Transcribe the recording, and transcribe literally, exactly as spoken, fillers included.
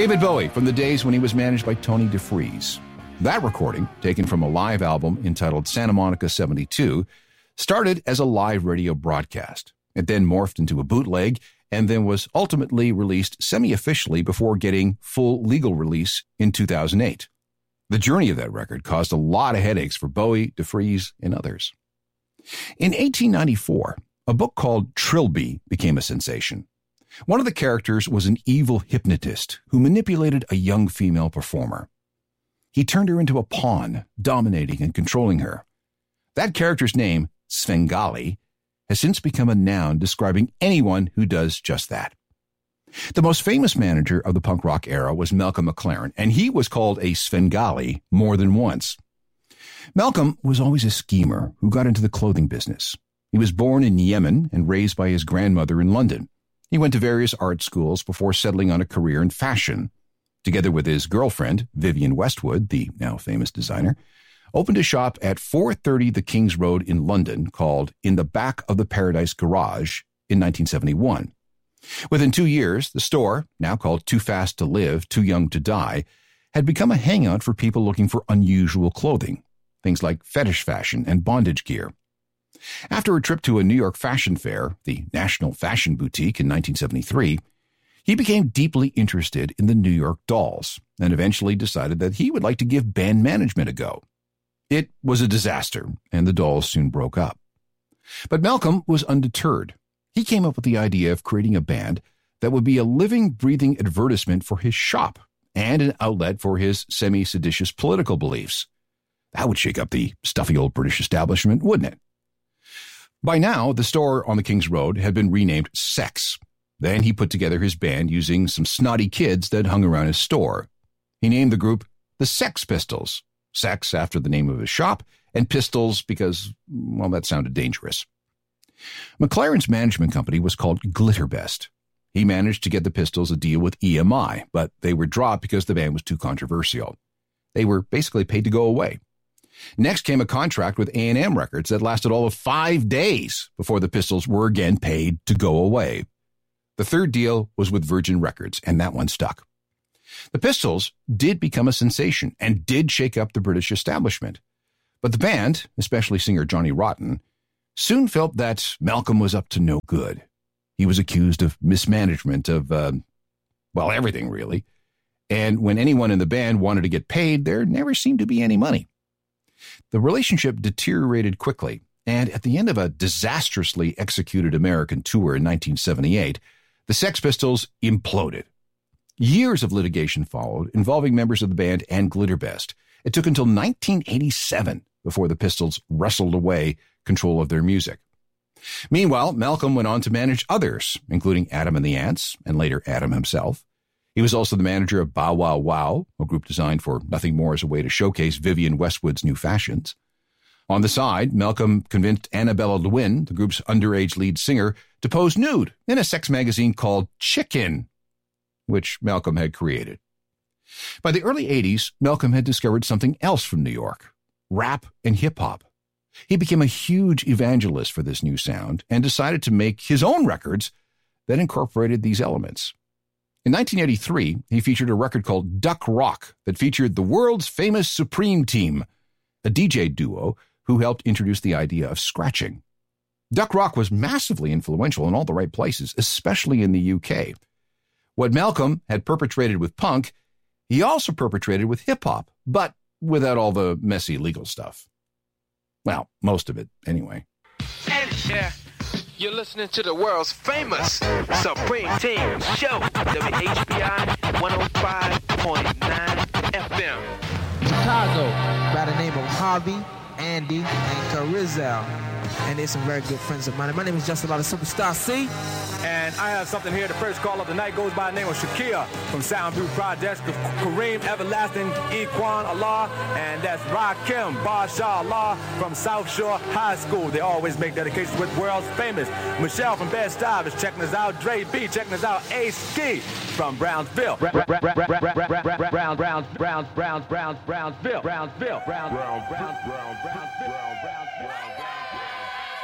David Bowie from the days when he was managed by Tony DeFries. That recording, taken from a live album entitled Santa Monica seventy-two, started as a live radio broadcast. It then morphed into a bootleg and then was ultimately released semi-officially before getting full legal release in two thousand eight. The journey of that record caused a lot of headaches for Bowie, DeFries, and others. In eighteen ninety-four, a book called Trilby became a sensation. One of the characters was an evil hypnotist who manipulated a young female performer. He turned her into a pawn, dominating and controlling her. That character's name, Svengali, has since become a noun describing anyone who does just that. The most famous manager of the punk rock era was Malcolm McLaren, and he was called a Svengali more than once. Malcolm was always a schemer who got into the clothing business. He was born in Yemen and raised by his grandmother in London. He went to various art schools before settling on a career in fashion. Together with his girlfriend, Vivienne Westwood, the now famous designer, opened a shop at four thirty The King's Road in London called In the Back of the Paradise Garage in nineteen seventy-one. Within two years, the store, now called Too Fast to Live, Too Young to Die, had become a hangout for people looking for unusual clothing, things like fetish fashion and bondage gear. After a trip to a New York fashion fair, the National Fashion Boutique in nineteen seventy-three, he became deeply interested in the New York Dolls and eventually decided that he would like to give band management a go. It was a disaster, and the Dolls soon broke up. But Malcolm was undeterred. He came up with the idea of creating a band that would be a living, breathing advertisement for his shop and an outlet for his semi-seditious political beliefs. That would shake up the stuffy old British establishment, wouldn't it? By now, the store on the King's Road had been renamed Sex. Then he put together his band using some snotty kids that hung around his store. He named the group the Sex Pistols. Sex after the name of his shop, and Pistols because, well, that sounded dangerous. McLaren's management company was called Glitterbest. He managed to get the Pistols a deal with E M I, but they were dropped because the band was too controversial. They were basically paid to go away. Next came a contract with A and M Records that lasted all of five days before the Pistols were again paid to go away. The third deal was with Virgin Records, and that one stuck. The Pistols did become a sensation and did shake up the British establishment. But the band, especially singer Johnny Rotten, soon felt that Malcolm was up to no good. He was accused of mismanagement of, uh, well, everything, really. And when anyone in the band wanted to get paid, there never seemed to be any money. The relationship deteriorated quickly, and at the end of a disastrously executed American tour in nineteen seventy-eight, the Sex Pistols imploded. Years of litigation followed, involving members of the band and Glitterbest. It took until nineteen eighty-seven before the Pistols wrestled away control of their music. Meanwhile, Malcolm went on to manage others, including Adam and the Ants, and later Adam himself. He was also the manager of Bow Wow Wow, a group designed for nothing more as a way to showcase Vivienne Westwood's new fashions. On the side, Malcolm convinced Annabella Lwin, the group's underage lead singer, to pose nude in a sex magazine called Chicken, which Malcolm had created. By the early eighties, Malcolm had discovered something else from New York, rap and hip-hop. He became a huge evangelist for this new sound and decided to make his own records that incorporated these elements. In nineteen eighty-three, he featured a record called Duck Rock that featured the world's famous Supreme Team, a D J duo who helped introduce the idea of scratching. Duck Rock was massively influential in all the right places, especially in the U K. What Malcolm had perpetrated with punk, he also perpetrated with hip-hop, but without all the messy legal stuff. Well, most of it, anyway. Yeah, you're listening to the world's famous Supreme Team Show, W H B I one oh five point nine F M. Chicago, by the name of Harvey, Andy, and Carizal. And they're some very good friends of mine. My name is Just a Lot of Superstar C. And I have something here. The first call of the night goes by the name of Shakia from Soundview Projects, Kareem Everlasting, Equan Allah, and that's Rakim Barsha Allah from South Shore High School. They always make dedications with world's famous. Michelle from Bed-Stuy is checking us out. Dre B checking us out. Ace Ski from Brownsville. Brown, Brown, Brown, Brown, Brown, Brownsville. Brown, Brown, Brown, Brown.